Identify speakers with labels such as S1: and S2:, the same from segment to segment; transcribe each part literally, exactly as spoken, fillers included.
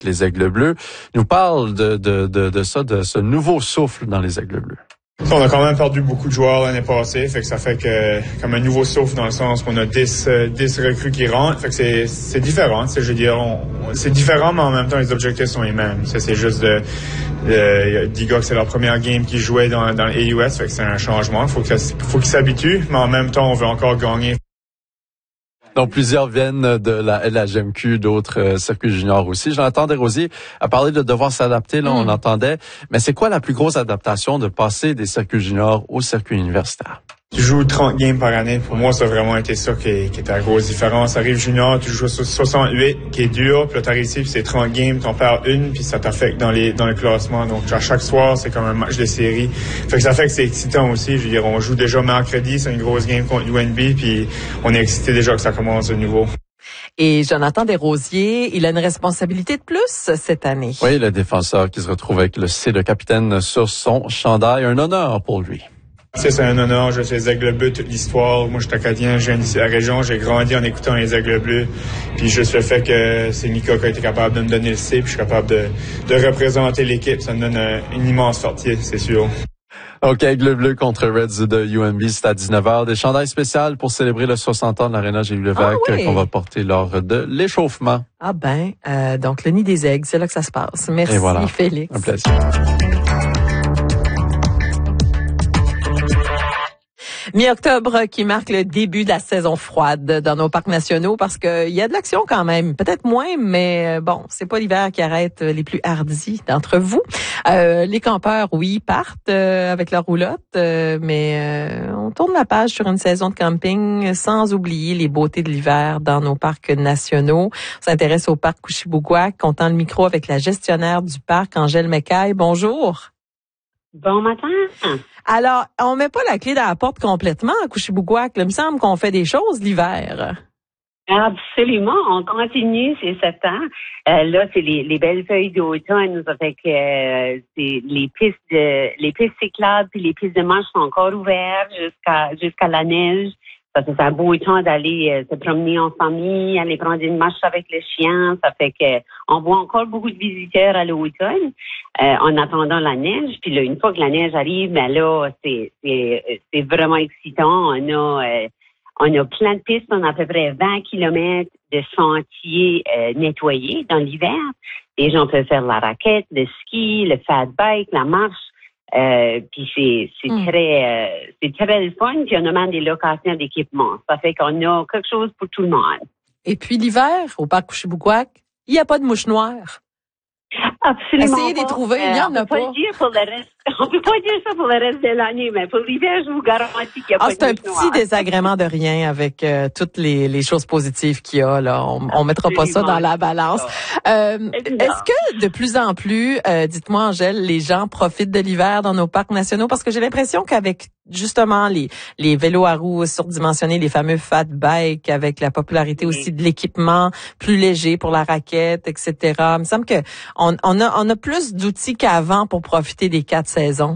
S1: les Aigles Bleus. Il nous parle de, de, de, de ça, de ce nouveau souffle dans les Aigles Bleus.
S2: On a quand même perdu beaucoup de joueurs l'année passée, fait que ça fait que comme un nouveau souffle dans le sens qu'on a dix, dix recrues qui rentrent, fait que c'est, c'est différent. Je veux dire, on, c'est différent, mais en même temps les objectifs sont les mêmes. Ça, c'est juste de, de dix gars que c'est leur première game qu'ils jouaient dans, dans l'A U S, fait que c'est un changement. Faut que ça, faut qu'ils s'habituent, mais en même temps on veut encore gagner.
S1: Donc, plusieurs viennent de la L H M Q, d'autres euh, circuits juniors aussi. Jonathan Desrosiers a parlé de devoir s'adapter, là, mm. on entendait. Mais c'est quoi la plus grosse adaptation de passer des circuits juniors au circuit universitaire?
S2: Tu joues trente games par année. Pour moi, ça a vraiment été ça qui, qui était la grosse différence. Arrive junior, tu joues soixante-huit, qui est dur, puis là, t'arrives ici, puis c'est trente games, t'en perds une, puis ça t'affecte dans les dans le classement. Donc, à chaque soir, c'est comme un match de série. Fait que ça fait que c'est excitant aussi. Je veux dire, on joue déjà mercredi, c'est une grosse game contre U N B, puis on est excité déjà que ça commence de nouveau.
S3: Et Jonathan Desrosiers, il a une responsabilité de plus cette année.
S1: Oui, le défenseur qui se retrouve avec le C de capitaine sur son chandail. Un honneur pour lui.
S2: C'est, c'est un honneur, je fais les Aigles Bleus toute l'histoire. Moi, je suis acadien, je viens d'ici à la région, j'ai grandi en écoutant les Aigles Bleus. Puis juste le fait que c'est Mika qui a été capable de me donner le C, puis je suis capable de, de représenter l'équipe, ça me donne un, une immense fierté, c'est sûr.
S1: OK, Aigles Bleus contre Reds de U N B, c'est à dix-neuf heures. Des chandails spéciales pour célébrer le soixante ans de l'Aréna Gilles-Lévesque ah oui. qu'on va porter lors de l'échauffement.
S3: Ah ben, euh, donc le nid des aigles, c'est là que ça se passe. Merci,
S1: voilà.
S3: Félix.
S1: Un plaisir.
S3: Mi-octobre qui marque le début de la saison froide dans nos parcs nationaux parce que il y a de l'action quand même, peut-être moins, mais bon, c'est pas l'hiver qui arrête les plus hardis d'entre vous. Euh, les campeurs, oui, partent euh, avec leur roulotte, euh, mais euh, on tourne la page sur une saison de camping sans oublier les beautés de l'hiver dans nos parcs nationaux. On s'intéresse au parc Couchibougouac, on tend le micro avec la gestionnaire du parc, Angèle Mecaille. Bonjour.
S4: Bon matin.
S3: Alors, on met pas la clé dans la porte complètement à Couchibougouac. Il me semble qu'on fait des choses l'hiver.
S4: Absolument, on continue, c'est sept ans. Euh, là, c'est les, les belles feuilles d'automne, avec euh, c'est les pistes de les pistes cyclables puis les pistes de marche sont encore ouvertes jusqu'à jusqu'à la neige. Ça fait un beau temps d'aller euh, se promener en famille, aller prendre une marche avec le chien. Ça fait que on voit encore beaucoup de visiteurs à l'automne euh, en attendant la neige. Puis là, une fois que la neige arrive, ben là, c'est c'est c'est vraiment excitant. On a euh, on a plein de pistes. On a à peu près vingt kilomètres de sentiers euh, nettoyés dans l'hiver. Les gens peuvent faire la raquette, le ski, le fat bike, la marche. Euh, puis c'est c'est mm. très euh, c'est très le fun, puis on a même des locations d'équipement. Ça fait qu'on a quelque chose pour tout le monde.
S3: Et puis l'hiver, au parc Couchibougouac, il n'y a pas de mouches noires.
S4: Absolument.
S3: Essayez de les trouver, il n'y en a
S4: pas. On peut pas dire pour le reste. On peut pas dire ça pour le reste de l'année, mais pour l'hiver, je vous garantis qu'il n'y a
S3: ah,
S4: pas de mouches
S3: C'est
S4: noires.
S3: un petit désagrément de rien avec euh, toutes les, les choses positives qu'il y a là. On, on mettra pas ça dans la balance. Euh, est-ce que de plus en plus, euh, dites-moi Angèle, les gens profitent de l'hiver dans nos parcs nationaux parce que j'ai l'impression qu'avec justement les les vélos à roues surdimensionnés, les fameux fat bikes, avec la popularité oui. aussi de l'équipement plus léger pour la raquette, et cetera. Il me semble que on, on a on a plus d'outils qu'avant pour profiter des quatre saisons.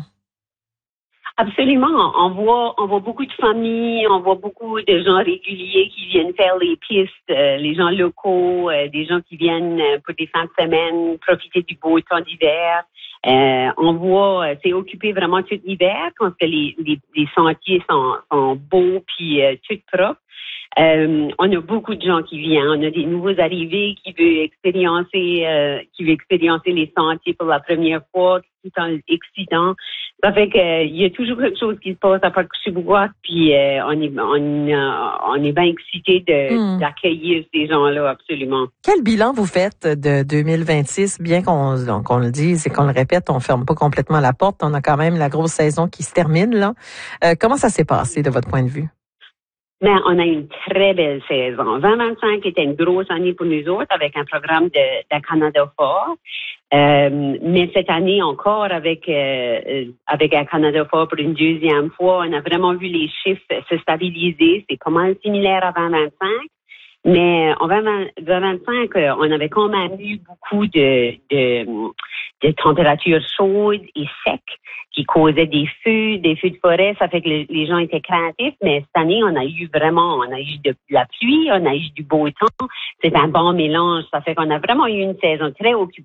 S4: Absolument. On voit, on voit beaucoup de familles, on voit beaucoup de gens réguliers qui viennent faire les pistes, euh, les gens locaux, euh, des gens qui viennent pour des fins de semaine profiter du beau temps d'hiver. Euh, on voit, c'est occupé vraiment tout l'hiver quand les, les, les sentiers sont, sont beaux puis euh, tout propres. Euh, on a beaucoup de gens qui viennent, on a des nouveaux arrivés qui veulent expériencer, euh, qui veulent expériencer les sentiers pour la première fois, tout en excitant. Ça fait que euh, il y a toujours quelque chose qui se passe à Parc Couchibougouac, puis euh, on est on, euh, on est bien excités de mm. d'accueillir ces gens-là absolument.
S3: Quel bilan vous faites de deux mille vingt-six, bien qu'on qu'on le dise et qu'on le répète, on ferme pas complètement la porte, on a quand même la grosse saison qui se termine là. Euh, comment ça s'est passé de votre point de vue?
S4: Mais on a une très belle saison. vingt vingt-cinq était une grosse année pour nous autres avec un programme de, de Canada Fort. Euh, mais cette année encore avec euh, avec un Canada Fort pour une deuxième fois, on a vraiment vu les chiffres se stabiliser. C'est pas mal similaire à vingt vingt-cinq. Mais en vingt vingt-cinq, on avait quand même eu beaucoup de, de, de températures chaudes et secs qui causaient des feux, des feux de forêt. Ça fait que les, les gens étaient craintifs. Mais cette année, on a eu vraiment, on a eu de la pluie, on a eu du beau temps. C'est un bon mélange. Ça fait qu'on a vraiment eu une saison très occupée.